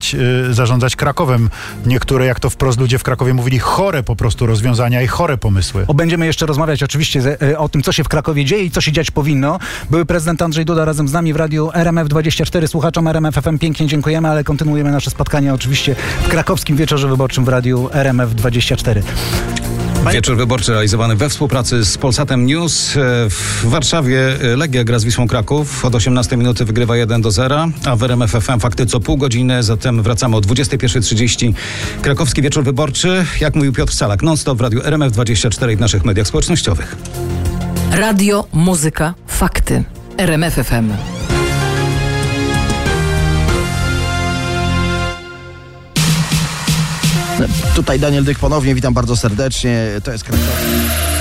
zarządzać Krakowem. Niektóre, jak to wprost ludzie w Krakowie mówili, chore po prostu rozwiązania i chore pomysły. Będziemy jeszcze rozmawiać oczywiście o tym, co się w Krakowie dzieje i co się dziać powinno. Były prezydent Andrzej Duda razem z nami w radiu RMF24. Słuchaczom RMF FM pięknie dziękujemy, ale kontynuujemy nasze spotkanie oczywiście w krakowskim wieczorze wyborczym w radiu RMF24. Wieczór wyborczy realizowany we współpracy z Polsatem News. W Warszawie Legia gra z Wisłą Kraków. Od 18 minuty wygrywa 1-0, a w RMF FM fakty co pół godziny. Zatem wracamy o 21:30. Krakowski wieczór wyborczy. Jak mówił Piotr Salak, non-stop w radiu RMF24 i w naszych mediach społecznościowych. Radio, muzyka, fakty. RMF FM. Tutaj Daniel Dyk ponownie, witam bardzo serdecznie. To jest Kraków.